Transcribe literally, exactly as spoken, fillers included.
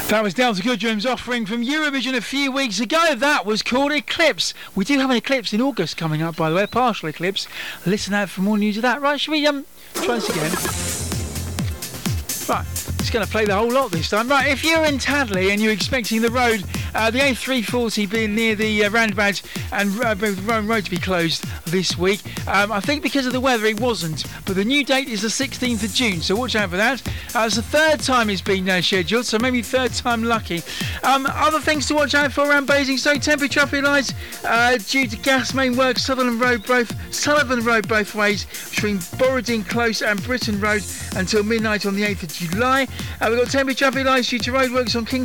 That was Delta Goodrum's offering from Eurovision a few weeks ago. That was called Eclipse. We do have an eclipse in August coming up, by the way, a partial eclipse. Listen out for more news of that. Right, shall we um try this again? Right, it's going to play the whole lot this time. Right, if you're in Tadley and you're expecting the road, uh, the A three forty being near the uh, roundabout and uh, the Rowan Road to be closed this week, um, I think because of the weather it wasn't, but the new date is the sixteenth of June, so watch out for that. Uh, it's the third time it's been uh, scheduled, so maybe third time lucky. Um, other things to watch out for around Basingstoke: temporary traffic lights uh, due to gas main works, Sutherland Road both Sullivan Road both ways between Borodin Close and Britain Road until midnight on the eighth of July. Uh, we've got temporary traffic lights due to roadworks on King